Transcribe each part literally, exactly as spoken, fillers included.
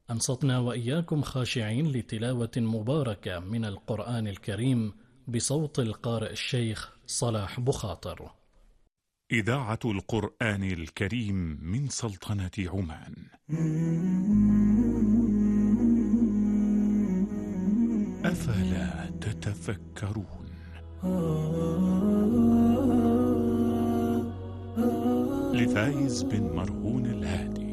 أنصتنا وإياكم خاشعين لتلاوة مباركة من القرآن الكريم بصوت القارئ الشيخ صلاح بخاطر. إذاعة القرآن الكريم من سلطنة عمان. أفلا تتفكرون؟ لفايز بن مرهون الهادي.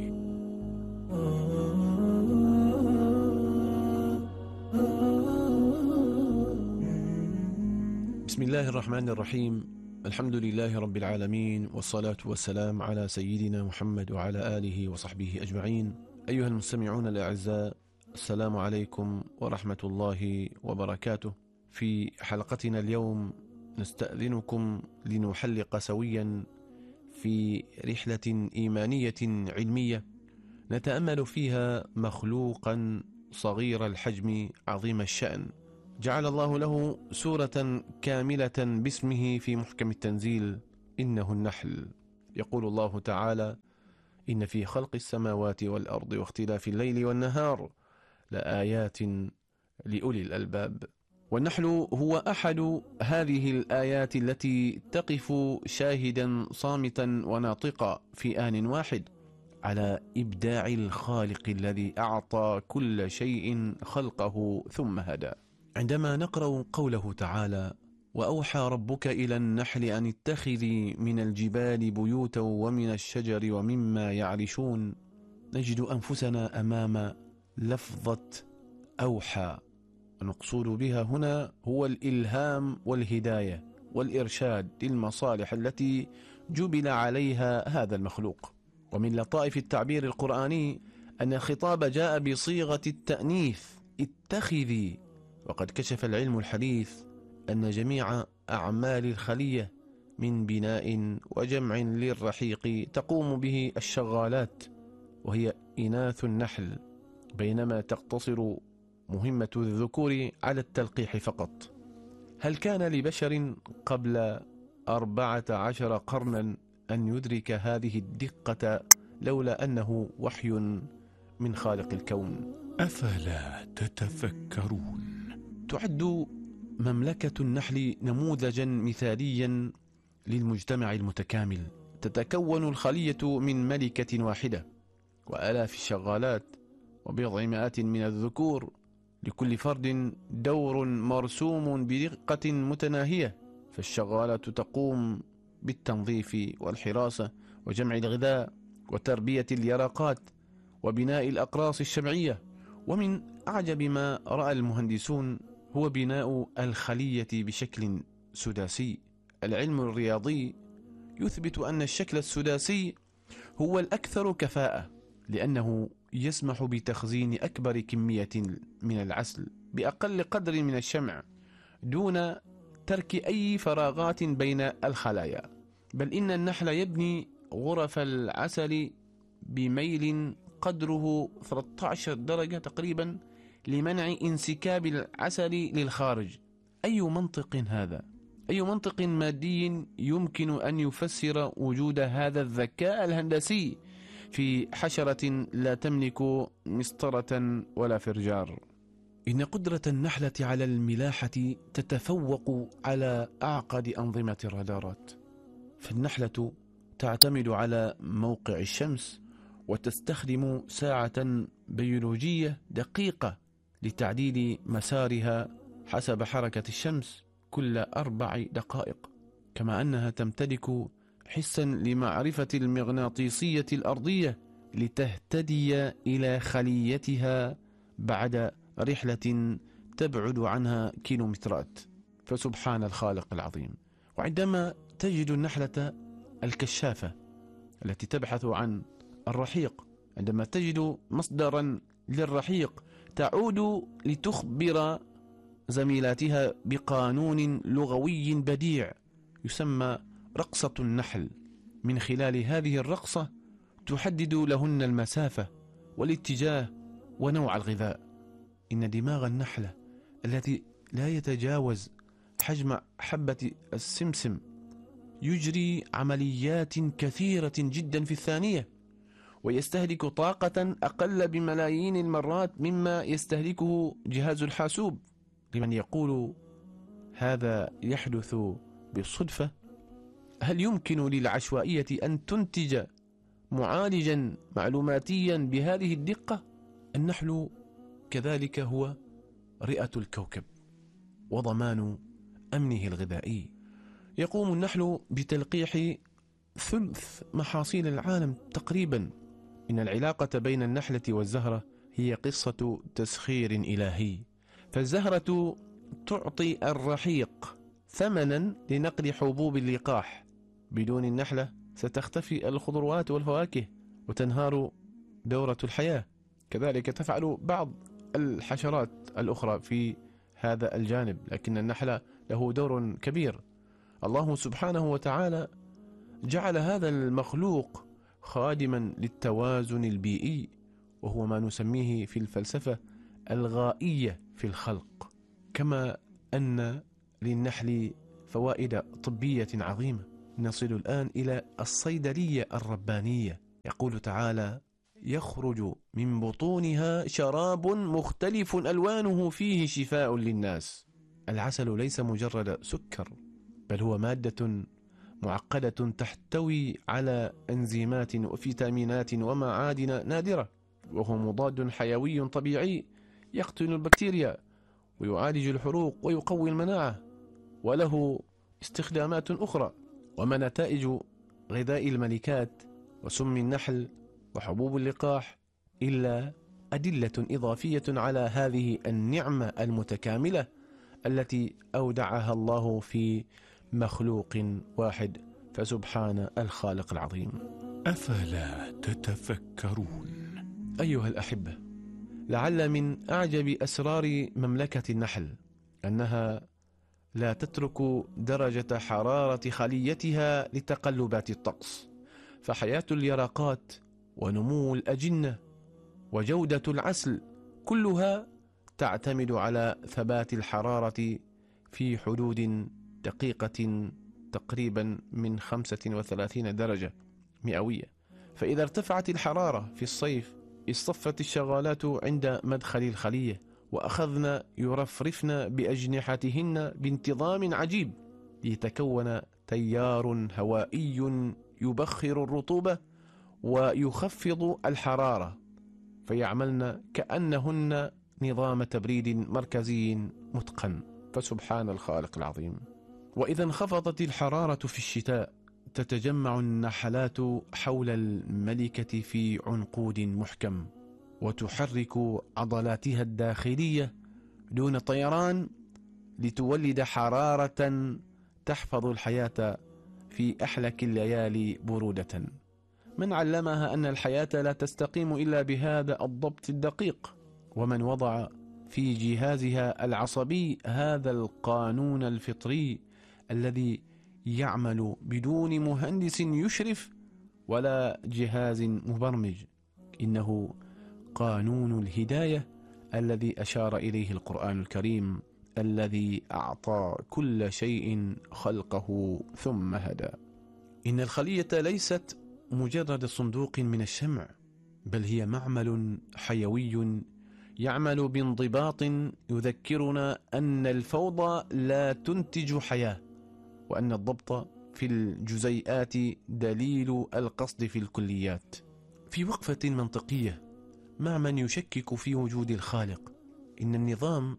بسم الله الرحمن الرحيم. الحمد لله رب العالمين، والصلاة والسلام على سيدنا محمد وعلى آله وصحبه أجمعين. أيها المستمعون الأعزاء، السلام عليكم ورحمة الله وبركاته. في حلقتنا اليوم نستأذنكم لنحلق سويا في رحلة إيمانية علمية نتأمل فيها مخلوقا صغير الحجم عظيم الشأن، جعل الله له سورة كاملة باسمه في محكم التنزيل، إنه النحل. يقول الله تعالى: إن في خلق السماوات والأرض واختلاف الليل والنهار لآيات لأولي الألباب. والنحل هو أحد هذه الآيات التي تقف شاهدا صامتا وناطقا في آن واحد على إبداع الخالق الذي أعطى كل شيء خلقه ثم هدى. عندما نقرأ قوله تعالى: وأوحى ربك إلى النحل أن اتخذي من الجبال بيوتا ومن الشجر ومما يعرشون، نجد أنفسنا أمام لفظة أوحى، ونقصد بها هنا هو الإلهام والهداية والإرشاد للمصالح التي جبل عليها هذا المخلوق. ومن لطائف التعبير القرآني أن الخطاب جاء بصيغة التأنيث، اتخذي. وقد كشف العلم الحديث أن جميع أعمال الخلية من بناء وجمع للرحيق تقوم به الشغالات، وهي إناث النحل، بينما تقتصر مهمة الذكور على التلقيح فقط. هل كان لبشر قبل أربعة عشر قرنا أن يدرك هذه الدقة لولا أنه وحي من خالق الكون؟ أفلا تتفكرون؟ تعد مملكة النحل نموذجا مثاليا للمجتمع المتكامل. تتكون الخلية من ملكة واحدة وآلاف الشغالات وبضع مئات من الذكور، لكل فرد دور مرسوم بدقة متناهية. فالشغالات تقوم بالتنظيف والحراسة وجمع الغذاء وتربية اليرقات وبناء الأقراص الشمعية. ومن أعجب ما رأى المهندسون هو بناء الخلية بشكل سداسي. العلم الرياضي يثبت أن الشكل السداسي هو الأكثر كفاءة، لأنه يسمح بتخزين أكبر كمية من العسل بأقل قدر من الشمع دون ترك أي فراغات بين الخلايا. بل إن النحل يبني غرف العسل بميل قدره ثلاثة عشر درجة تقريبا لمنع انسكاب العسل للخارج. أي منطق هذا؟ أي منطق مادي يمكن أن يفسر وجود هذا الذكاء الهندسي في حشرة لا تملك مسطرة ولا فرجار؟ إن قدرة النحلة على الملاحة تتفوق على أعقد أنظمة الرادارات. فالنحلة تعتمد على موقع الشمس وتستخدم ساعة بيولوجية دقيقة لتعديل مسارها حسب حركة الشمس كل أربع دقائق، كما أنها تمتلك حسا لمعرفة المغناطيسية الأرضية لتهتدي إلى خليتها بعد رحلة تبعد عنها كيلومترات. فسبحان الخالق العظيم. وعندما تجد النحلة الكشافة التي تبحث عن الرحيق، عندما تجد مصدرا للرحيق تعود لتخبر زميلاتها بقانون لغوي بديع يسمى رقصة النحل. من خلال هذه الرقصة تحدد لهن المسافة والاتجاه ونوع الغذاء. إن دماغ النحلة التي لا يتجاوز حجم حبة السمسم يجري عمليات كثيرة جدا في الثانية، ويستهلك طاقة أقل بملايين المرات مما يستهلكه جهاز الحاسوب. لمن يقول هذا يحدث بالصدفة، هل يمكن للعشوائية أن تنتج معالجا معلوماتيا بهذه الدقة؟ النحل كذلك هو رئة الكوكب وضمان أمنه الغذائي. يقوم النحل بتلقيح ثلث محاصيل العالم تقريبا. إن العلاقة بين النحلة والزهرة هي قصة تسخير إلهي، فالزهرة تعطي الرحيق ثمنا لنقل حبوب اللقاح. بدون النحلة ستختفي الخضروات والفواكه وتنهار دورة الحياة. كذلك تفعل بعض الحشرات الأخرى في هذا الجانب، لكن النحل له دور كبير. الله سبحانه وتعالى جعل هذا المخلوق خادما للتوازن البيئي، وهو ما نسميه في الفلسفة الغائية في الخلق. كما أن للنحل فوائد طبية عظيمة. نصل الآن إلى الصيدلية الربانية. يقول تعالى: يخرج من بطونها شراب مختلف ألوانه فيه شفاء للناس. العسل ليس مجرد سكر، بل هو مادة معقدة تحتوي على أنزيمات وفيتامينات ومعادن نادرة، وهو مضاد حيوي طبيعي يقتل البكتيريا ويعالج الحروق ويقوي المناعة، وله استخدامات أخرى. وما نتائج غذاء الملكات وسم النحل وحبوب اللقاح إلا أدلة إضافية على هذه النعمة المتكاملة التي أودعها الله في مخلوق واحد، فسبحان الخالق العظيم. أفلا تتفكرون؟ أيها الأحبة، لعل من أعجب أسرار مملكة النحل أنها لا تترك درجة حرارة خليتها لتقلبات الطقس، فحياة اليرقات ونمو الأجنة وجودة العسل كلها تعتمد على ثبات الحرارة في حدود دقيقة تقريبا من خمسة وثلاثين درجة مئوية. فإذا ارتفعت الحرارة في الصيف اصطفت الشغالات عند مدخل الخلية وأخذن يرفرفن بأجنحتهن بانتظام عجيب ليتكون تيار هوائي يبخر الرطوبة ويخفض الحرارة، فيعملن كأنهن نظام تبريد مركزي متقن، فسبحان الخالق العظيم. وإذا انخفضت الحرارة في الشتاء تتجمع النحلات حول الملكة في عنقود محكم وتحرك عضلاتها الداخلية دون طيران لتولد حرارة تحفظ الحياة في أحلك الليالي برودة. من علمها أن الحياة لا تستقيم إلا بهذا الضبط الدقيق؟ ومن وضع في جهازها العصبي هذا القانون الفطري الذي يعمل بدون مهندس يشرف ولا جهاز مبرمج؟ إنه قانون الهداية الذي أشار إليه القرآن الكريم، الذي أعطى كل شيء خلقه ثم هدى. إن الخلية ليست مجرد صندوق من الشمع، بل هي معمل حيوي يعمل بانضباط يذكرنا أن الفوضى لا تنتج حياة، وأن الضبط في الجزيئات دليل القصد في الكليات. في وقفة منطقية مع من يشكك في وجود الخالق، إن النظام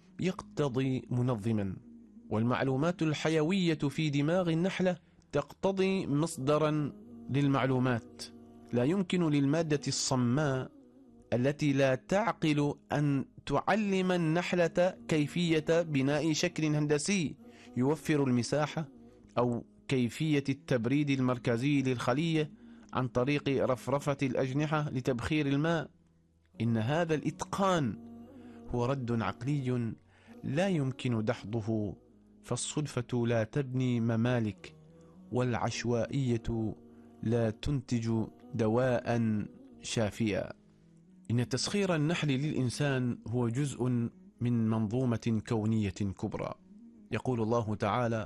يقتضي منظما، والمعلومات الحيوية في دماغ النحلة تقتضي مصدرا للمعلومات. لا يمكن للمادة الصماء التي لا تعقل أن تعلم النحلة كيفية بناء شكل هندسي يوفر المساحة أو كيفية التبريد المركزي للخلية عن طريق رفرفة الأجنحة لتبخير الماء. إن هذا الإتقان هو رد عقلي لا يمكن دحضه، فالصدفة لا تبني ممالك، والعشوائية لا تنتج دواء شافيا. إن تسخير النحل للإنسان هو جزء من منظومة كونية كبرى. يقول الله تعالى: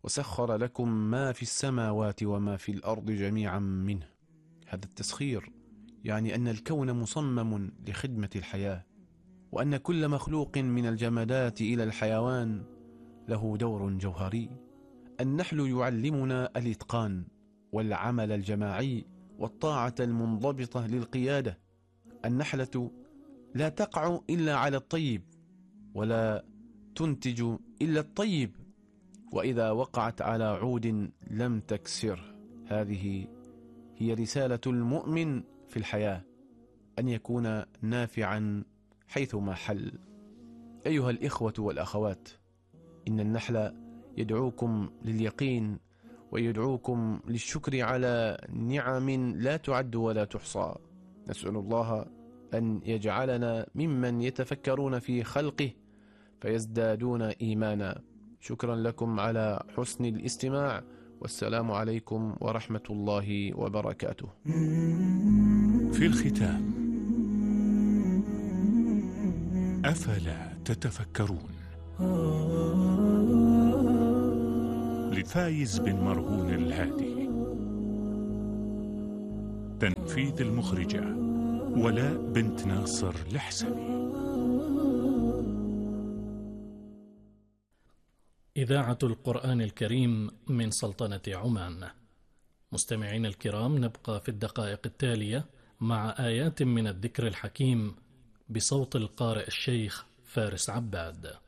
وسخر لكم ما في السماوات وما في الأرض جميعا منه. هذا التسخير يعني أن الكون مصمم لخدمة الحياة، وأن كل مخلوق من الجمادات إلى الحيوان له دور جوهري. النحل يعلمنا الإتقان والعمل الجماعي والطاعة المنضبطة للقيادة. النحلة لا تقع إلا على الطيب، ولا تنتج إلا الطيب، وإذا وقعت على عود لم تكسره. هذه هي رسالة المؤمن في الحياة، أن يكون نافعا حيثما حل. أيها الإخوة والأخوات، إن النحل يدعوكم لليقين ويدعوكم للشكر على نعم لا تعد ولا تحصى. نسأل الله أن يجعلنا ممن يتفكرون في خلقه فيزدادون إيمانا. شكرا لكم على حسن الاستماع، والسلام عليكم ورحمة الله وبركاته. في الختام، أفلا تتفكرون؟ لفايز بن مرهون الهادي. تنفيذ المخرجة ولاء بنت ناصر الحسني. إذاعة القرآن الكريم من سلطنة عمان. مستمعين الكرام، نبقى في الدقائق التالية مع آيات من الذكر الحكيم بصوت القارئ الشيخ فارس عباد.